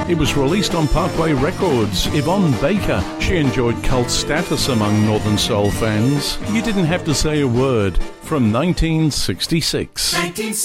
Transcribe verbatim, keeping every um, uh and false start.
It was released on Parkway Records. Yvonne Baker, she enjoyed cult status among Northern Soul fans. You Didn't Have to Say a Word, from nineteen sixty-six.